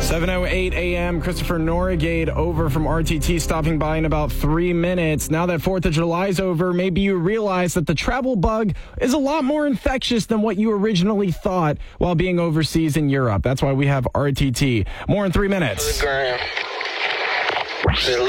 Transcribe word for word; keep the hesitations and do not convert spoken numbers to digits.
seven oh eight a.m. Christopher Norgate over from R T T, stopping by in about three minutes. Now that fourth of July is over, maybe you realize that the travel bug is a lot more infectious than what you originally thought while being overseas in Europe. That's why we have R T T. More in three minutes.